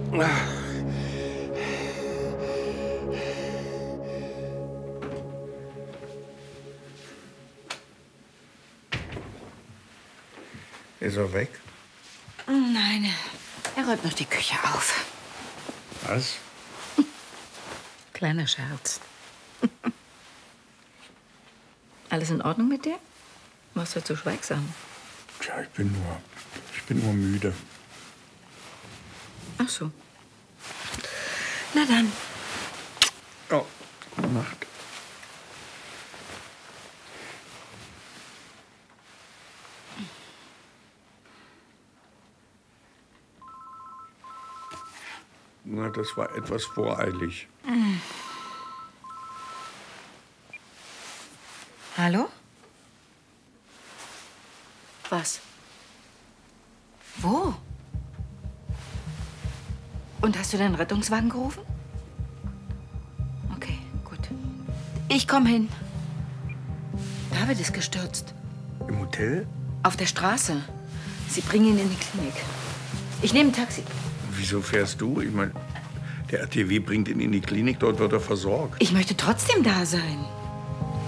Ist er weg? Nein, er räumt noch die Küche auf. Was? Kleiner Scherz. Alles in Ordnung mit dir? Warst du zu schweigsam? Tja, ich bin nur müde. Ach so. Na dann. Oh, gute Nacht. Na, das war etwas voreilig. Hallo? Was? Wo? Und hast du den Rettungswagen gerufen? Okay, gut. Ich komme hin. David ist gestürzt. Im Hotel? Auf der Straße. Sie bringen ihn in die Klinik. Ich nehme ein Taxi. Wieso fährst du? Ich meine, der RTW bringt ihn in die Klinik, dort wird er versorgt. Ich möchte trotzdem da sein.